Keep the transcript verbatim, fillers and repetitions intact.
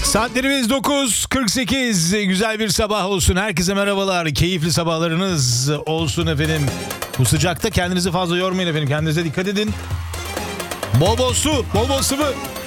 Saatlerimiz dokuz kırk sekiz. Güzel bir sabah olsun. Herkese merhabalar. Keyifli sabahlarınız olsun efendim. Bu sıcakta kendinizi fazla yormayın efendim. Kendinize dikkat edin. Bol bol su, bol bol sıvı.